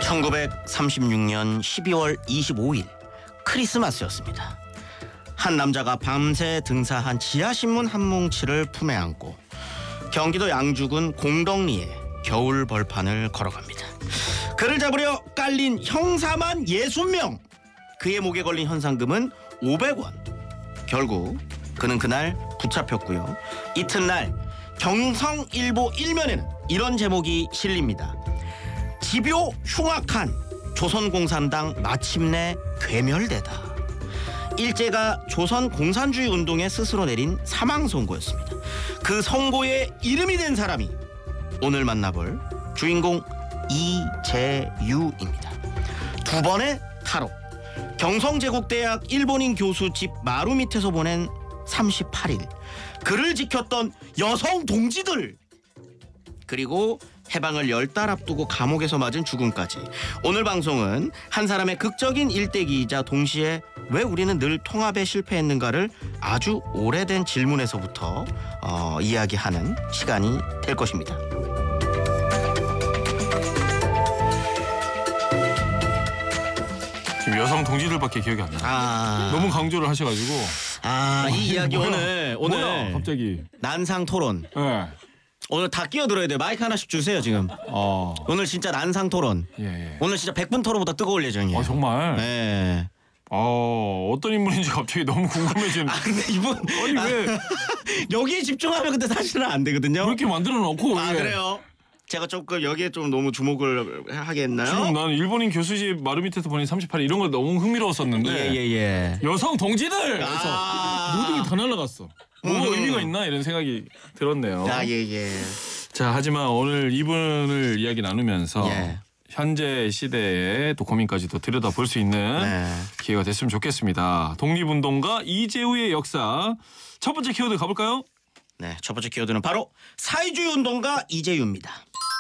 1936년 12월 25일 크리스마스였습니다. 한 남자가 밤새 등사한 지하신문 한 뭉치를 품에 안고 경기도 양주군 공덕리에 겨울 벌판을 걸어갑니다. 그를 잡으려 깔린 형사만 60명. 그의 목에 걸린 현상금은 500원. 결국 그는 그날 붙잡혔고요. 이튿날 경성일보 1면에는 이런 제목이 실립니다. 집요 흉악한 조선공산당 마침내 괴멸되다. 일제가 조선공산주의 운동에 스스로 내린 사망선고였습니다. 그 선고에 이름이 된 사람이 오늘 만나볼 주인공 이재유입니다. 두 번의 탈옥, 경성제국대학 일본인 교수 집 마루 밑에서 보낸 38일, 그를 지켰던 여성 동지들, 그리고 해방을 10달 앞두고 감옥에서 맞은 죽음까지. 오늘 방송은 한 사람의 극적인 일대기이자 동시에 왜 우리는 늘 통합에 실패했는가를 아주 오래된 질문에서부터 이야기하는 시간이 될 것입니다. 지금 여성 동지들밖에 기억이 안 나요. 너무 강조를 하셔가지고. 이 이야기 오늘 뭐야, 갑자기 난상 토론. 네. 오늘 다 끼어들어야 돼요. 마이크 하나씩 주세요 지금. 오늘 진짜 난상 토론. 예. 오늘 진짜 100분 토론보다 뜨거울 예정이에요. 정말. 네. 어떤 인물인지 갑자기 너무 궁금해지는. 근데 이분 아니 왜 여기에 집중하면 근데 사실은 안 되거든요. 그렇게 만들어 놓고 왜? 그래요? 제가 조금 여기에 좀 너무 주목을 하겠나요? 지금 나는 일본인 교수집 마루 밑에서 보낸 38 이런 거 너무 흥미로웠었는데. 예. 여성 동지들. 그래서 모든 게 다 날라갔어. 뭐가 의미가 있나 이런 생각이 들었네요. 예. 자, 하지만 오늘 이분을 이야기 나누면서 현재 시대의 또 고민까지도 들여다볼 수 있는 기회가 됐으면 좋겠습니다. 독립운동가 이재유의 역사. 첫 번째 키워드 가볼까요? 네, 첫 번째 키워드는 바로 사회주의 운동가 이재유입니다.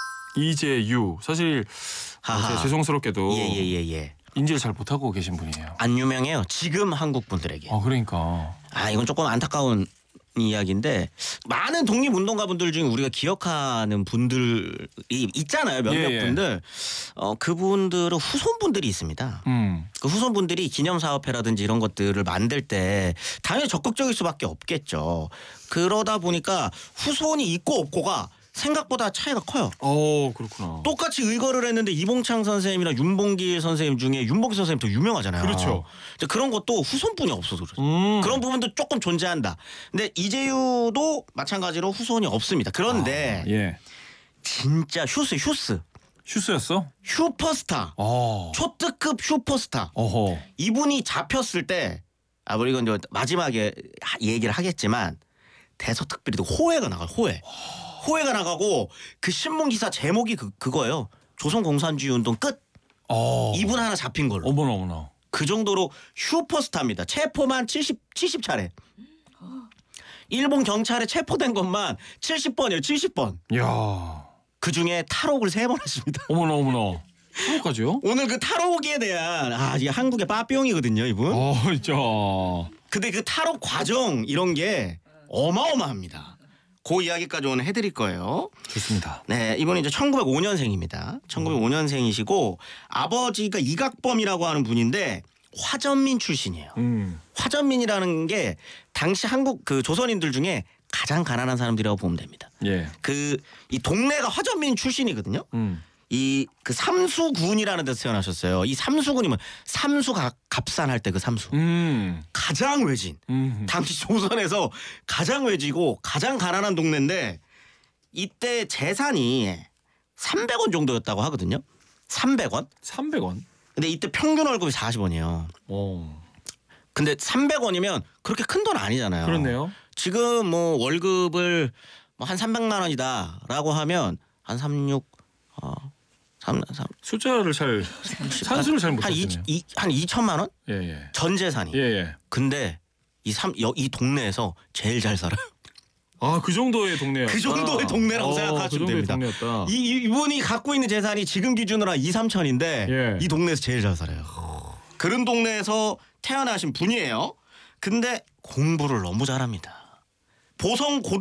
이재유. 사실 죄송스럽게도 예. 인지를 잘 못하고 계신 분이에요. 안 유명해요. 지금 한국 분들에게. 그러니까. 이건 조금 안타까운 이야기인데, 많은 독립운동가분들 중에 우리가 기억하는 분들이 있잖아요. 몇몇 분들. 그분들은 후손분들이 있습니다. 그 후손분들이 기념사업회라든지 이런 것들을 만들 때 당연히 적극적일 수밖에 없겠죠. 그러다 보니까 후손이 있고 없고가 생각보다 차이가 커요. 그렇구나. 똑같이 의거를 했는데 이봉창 선생님이랑 윤봉길 선생님 중에 윤봉길 선생님 더 유명하잖아요. 그렇죠. 그런 것도 후손분이 없어서 그렇죠. 그런 부분도 조금 존재한다. 근데 이재유도 마찬가지로 후손이 없습니다. 그런데 진짜 슈스였어? 슈퍼스타. 초특급 슈퍼스타. 이분이 잡혔을 때 우리 이건 이제 마지막에 얘기를 하겠지만 대서특별히 호해가 나가요. 호해가 나가고 그 신문 기사 제목이 그거예요. 조선공산주의 운동 끝. 이분 하나 잡힌 걸로. 어머나. 그 정도로 슈퍼스타입니다. 체포만 70차례. 일본 경찰에 체포된 것만 70번이에요. 70번. 이야. 그중에 탈옥을 3번 했습니다. 어머나. 탈옥까지요? 오늘 그 탈옥에 대한 이게 한국의 빠삐용이거든요, 이분. 진짜. 근데 그 탈옥 과정 이런 게 어마어마합니다. 그 이야기까지 오늘 해드릴 거예요. 좋습니다. 네, 이분은 이제 1905년생입니다. 1905년생이시고 아버지가 이각범이라고 하는 분인데 화전민 출신이에요. 화전민이라는 게 당시 한국 그 조선인들 중에 가장 가난한 사람들이라고 보면 됩니다. 이 동네가 화전민 출신이거든요. 그 삼수군이라는 데서 태어나셨어요. 이 삼수군이면 삼수 갑산할 때 그 삼수. 가장 외진. 당시 조선에서 가장 외지고 가장 가난한 동네인데 이때 재산이 300원 정도였다고 하거든요. 300원? 근데 이때 평균 월급이 40원이에요. 근데 300원이면 그렇게 큰 돈 아니잖아요. 그렇네요. 지금 뭐 월급을 한 300만 원이다라고 하면 한 36 숫자를 산수를 잘 못하시네요. 한 2천만 원? 전 재산이. 근데 이 동네에서 제일 잘 살아요. 그 정도의 동네였다. 그 정도의 동네라고 생각하시면 됩니다. 동네였다. 이분이 갖고 있는 재산이 지금 기준으로 한 2, 3천인데 이 동네에서 제일 잘 살아요. 그런 동네에서 태어나신 분이에요. 근데 공부를 너무 잘합니다. 보성